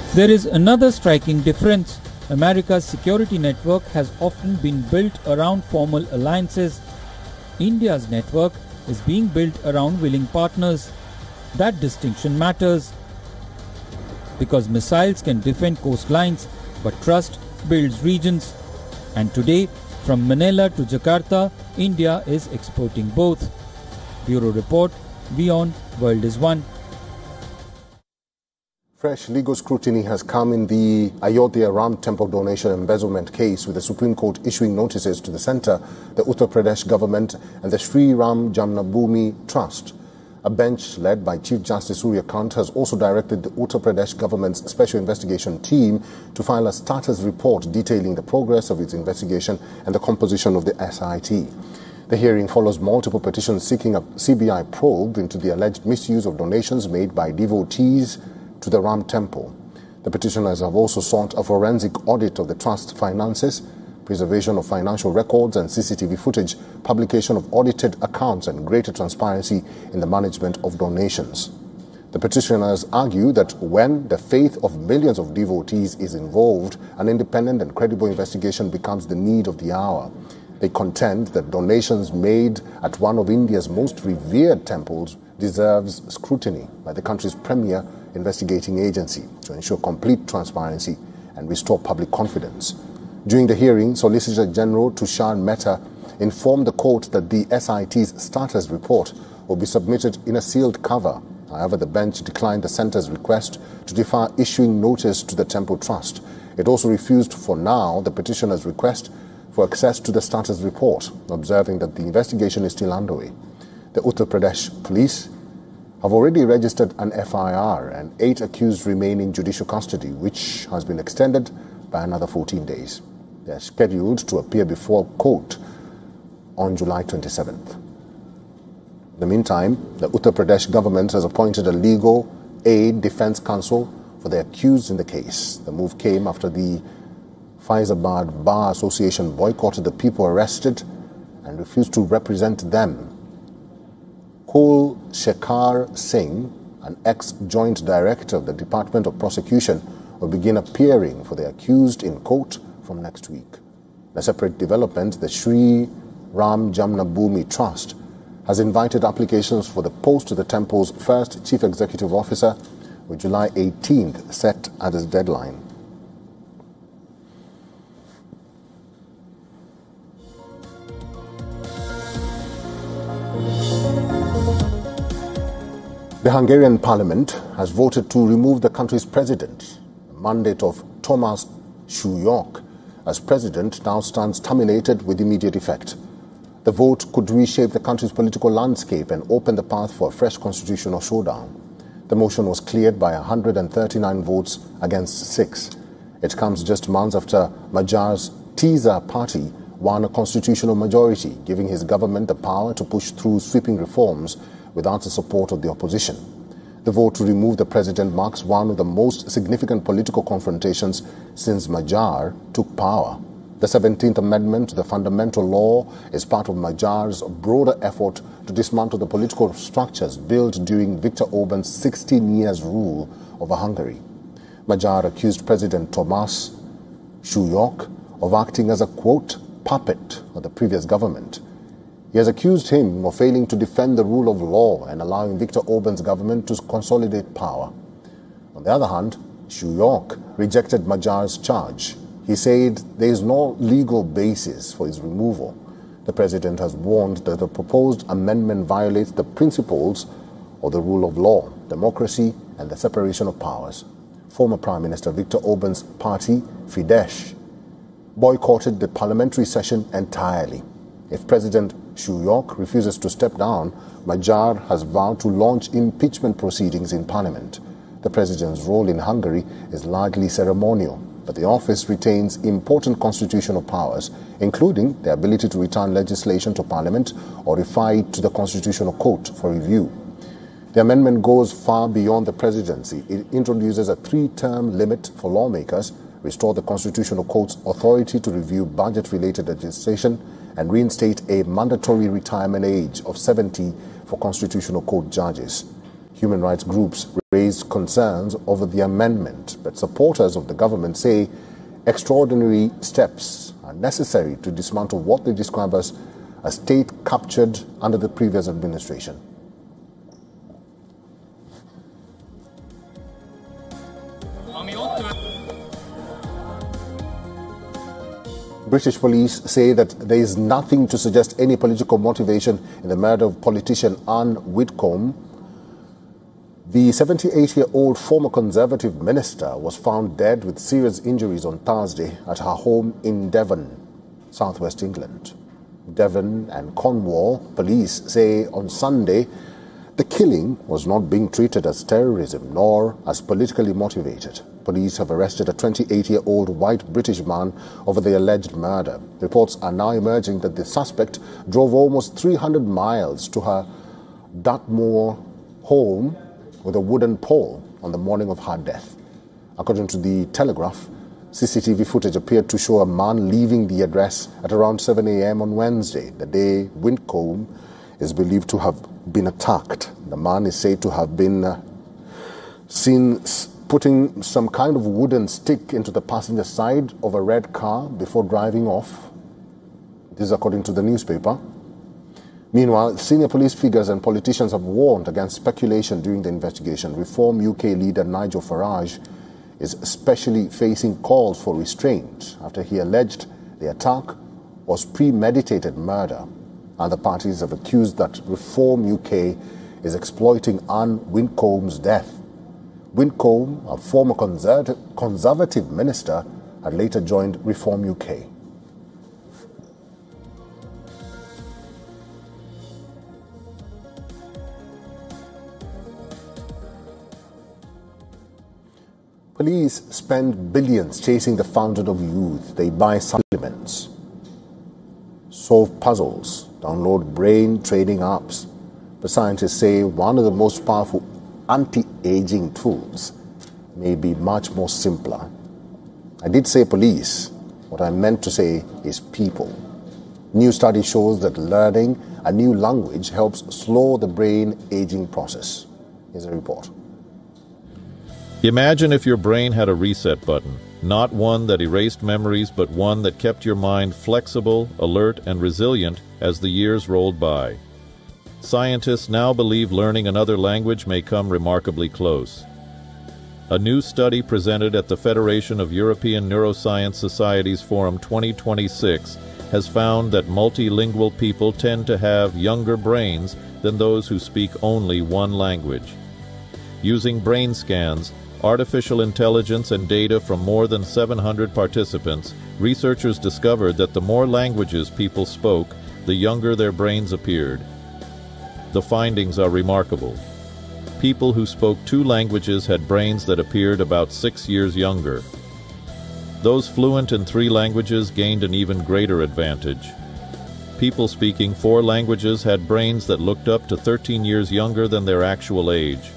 There is another striking difference. America's security network has often been built around formal alliances. India's network is being built around willing partners. That distinction matters. Because missiles can defend coastlines, but trust builds regions. And today, from Manila to Jakarta, India is exporting both. Bureau Report, WION, World is One. Fresh legal scrutiny has come in the Ayodhya Ram Temple donation embezzlement case, with the Supreme Court issuing notices to the centre, the Uttar Pradesh government and the Sri Ram Janmabhoomi Trust. A bench led by Chief Justice Surya Kant has also directed the Uttar Pradesh government's special investigation team to file a status report detailing the progress of its investigation and the composition of the SIT. The hearing follows multiple petitions seeking a CBI probe into the alleged misuse of donations made by devotees to the Ram Temple. The petitioners have also sought a forensic audit of the trust finances, preservation of financial records and CCTV footage, publication of audited accounts and greater transparency in the management of donations. The petitioners argue that when the faith of millions of devotees is involved, an independent and credible investigation becomes the need of the hour. They contend that donations made at one of India's most revered temples deserves scrutiny by the country's premier investigating agency to ensure complete transparency and restore public confidence. During the hearing, Solicitor General Tushar Mehta informed the court that the SIT's status report will be submitted in a sealed cover. However, the bench declined the centre's request to defer issuing notice to the Temple Trust. It also refused for now the petitioner's request for access to the status report, observing that the investigation is still underway. The Uttar Pradesh police have already registered an FIR and 8 accused remain in judicial custody, which has been extended by another 14 days. They are scheduled to appear before court on July 27th. In the meantime, the Uttar Pradesh government has appointed a legal aid defense counsel for the accused in the case. The move came after the Faizabad Bar Association boycotted the people arrested and refused to represent them. Kul Shekhar Singh, an ex-joint director of the Department of Prosecution, will begin appearing for the accused in court from next week. In a separate development, the Sri Ram Janmabhoomi Trust has invited applications for the post of the temple's first chief executive officer, with July 18th set as its deadline. The Hungarian parliament has voted to remove the country's president. The mandate of Thomas Shulyok as president now stands terminated with immediate effect. The vote could reshape the country's political landscape and open the path for a fresh constitutional showdown. The motion was cleared by 139 votes against 6. It comes just months after Magyar's Tisza party won a constitutional majority, giving his government the power to push through sweeping reforms without the support of the opposition. The vote to remove the president marks one of the most significant political confrontations since Magyar took power. The 17th Amendment to the Fundamental Law is part of Magyar's broader effort to dismantle the political structures built during Viktor Orban's 16 years rule over Hungary. Magyar accused President Thomas Shulyok of acting as a, quote, puppet of the previous government. He has accused him of failing to defend the rule of law and allowing Viktor Orban's government to consolidate power. On the other hand, Shulyok rejected Magyar's charge. He said there is no legal basis for his removal. The president has warned that the proposed amendment violates the principles of the rule of law, democracy, and the separation of powers. Former Prime Minister Viktor Orban's party, Fidesz, boycotted the parliamentary session entirely. If President Shulyok refuses to step down, Magyar has vowed to launch impeachment proceedings in parliament. The president's role in Hungary is largely ceremonial, but the office retains important constitutional powers, including the ability to return legislation to parliament or refer it to the constitutional court for review. The amendment goes far beyond the presidency. It introduces a 3-term limit for lawmakers, restore the constitutional court's authority to review budget-related legislation, and reinstate a mandatory retirement age of 70 for constitutional court judges. Human rights groups raised concerns over the amendment, but supporters of the government say extraordinary steps are necessary to dismantle what they describe as a state captured under the previous administration. British police say that there is nothing to suggest any political motivation in the murder of politician Anne Whitcomb. The 78-year-old former Conservative minister was found dead with serious injuries on Thursday at her home in Devon, southwest England. Devon and Cornwall police say on Sunday the killing was not being treated as terrorism nor as politically motivated. Police have arrested a 28-year-old white British man over the alleged murder. Reports are now emerging that the suspect drove almost 300 miles to her Dartmoor home with a wooden pole on the morning of her death. According to the Telegraph, CCTV footage appeared to show a man leaving the address at around 7 a.m. on Wednesday, the day Whitcomb is believed to have been attacked. The man is said to have been seen putting some kind of wooden stick into the passenger side of a red car before driving off. This is according to the newspaper. Meanwhile, senior police figures and politicians have warned against speculation during the investigation. Reform UK leader Nigel Farage is especially facing calls for restraint after he alleged the attack was premeditated murder. Other parties have accused that Reform UK is exploiting Anne Whitcomb's death. Whitcomb, a former Conservative minister, had later joined Reform UK. Police spend billions chasing the fountain of youth. They buy supplements, solve puzzles, download brain training apps. But scientists say one of the most powerful anti-aging tools may be much more simpler. I did say police. What I meant to say is people. New study shows that learning a new language helps slow the brain aging process. Here's a report. Imagine if your brain had a reset button, not one that erased memories, but one that kept your mind flexible, alert, and resilient as the years rolled by. Scientists now believe learning another language may come remarkably close. A new study presented at the Federation of European Neuroscience Societies Forum 2026 has found that multilingual people tend to have younger brains than those who speak only one language. Using brain scans, artificial intelligence, and data from more than 700 participants, researchers discovered that the more languages people spoke, the younger their brains appeared. The findings are remarkable. People who spoke 2 languages had brains that appeared about 6 years younger. Those fluent in 3 languages gained an even greater advantage. People speaking 4 languages had brains that looked up to 13 years younger than their actual age.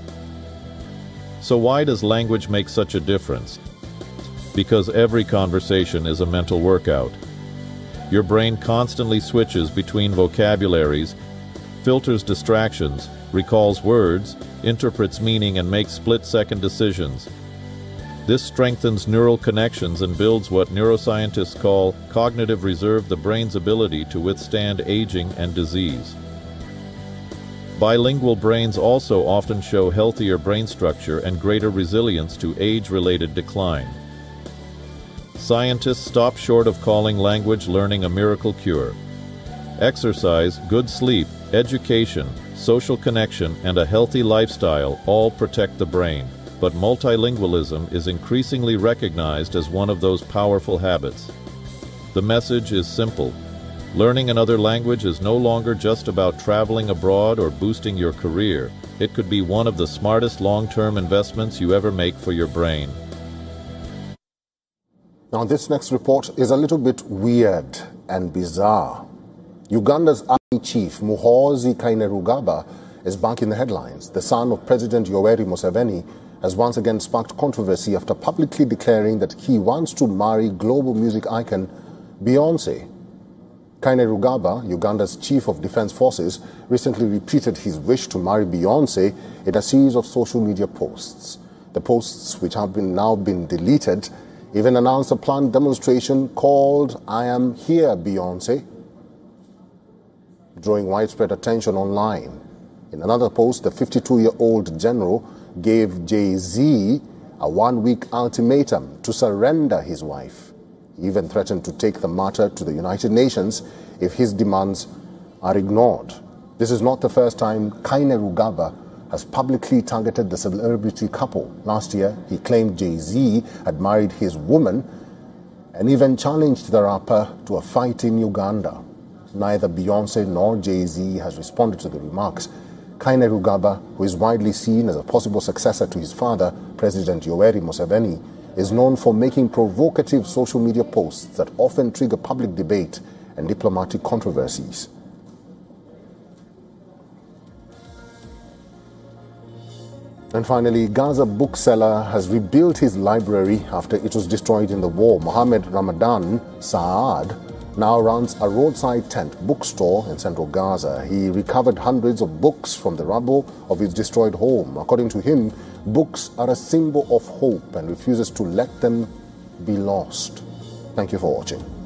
So why does language make such a difference? Because every conversation is a mental workout. Your brain constantly switches between vocabularies, filters distractions, recalls words, interprets meaning, and makes split-second decisions. This strengthens neural connections and builds what neuroscientists call cognitive reserve, the brain's ability to withstand aging and disease. Bilingual brains also often show healthier brain structure and greater resilience to age-related decline. Scientists stop short of calling language learning a miracle cure. Exercise, good sleep, education, social connection, and a healthy lifestyle all protect the brain, but multilingualism is increasingly recognized as one of those powerful habits. The message is simple. Learning another language is no longer just about traveling abroad or boosting your career. It could be one of the smartest long-term investments you ever make for your brain. Now, this next report is a little bit weird and bizarre. Uganda's army chief, Muhoozi Kainerugaba, is back in the headlines. The son of President Yoweri Museveni has once again sparked controversy after publicly declaring that he wants to marry global music icon Beyoncé. Kainerugaba, Uganda's chief of defense forces, recently repeated his wish to marry Beyonce in a series of social media posts. The posts, which have now been deleted, even announced a planned demonstration called "I Am Here, Beyonce," drawing widespread attention online. In another post, the 52-year-old general gave Jay-Z a one-week ultimatum to surrender his wife. He even threatened to take the matter to the United Nations if his demands are ignored. This is not the first time Kainerugaba has publicly targeted the celebrity couple. Last year, he claimed Jay-Z had married his woman and even challenged the rapper to a fight in Uganda. Neither Beyonce nor Jay-Z has responded to the remarks. Kainerugaba, who is widely seen as a possible successor to his father, President Yoweri Museveni, is known for making provocative social media posts that often trigger public debate and diplomatic controversies. And finally, Gaza bookseller has rebuilt his library after it was destroyed in the war. Mohammed Ramadan Saad now runs a roadside tent bookstore in central Gaza. He recovered hundreds of books from the rubble of his destroyed home. According to him, books are a symbol of hope and refuses to let them be lost. Thank you for watching.